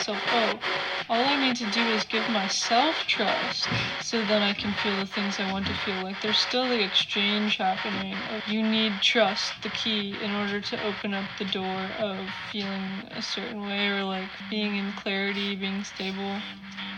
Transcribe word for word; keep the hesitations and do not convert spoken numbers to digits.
myself, oh, all I need to do is give myself trust so then I can feel the things I want to feel. Like, there's still the exchange happening of you need trust, the key, in order to open up the door of feeling a certain way or like being in clarity, being stable.